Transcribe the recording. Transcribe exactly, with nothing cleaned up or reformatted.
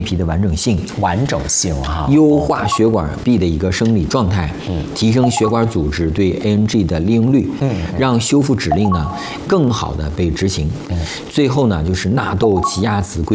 皮的完整性， 完整性哈， 优化血管壁的一个生理状态，嗯，提升血管组织对 A N G 的利用率，嗯，让修复指令呢更好的被执行，嗯，最后呢就是纳豆奇亚籽硅。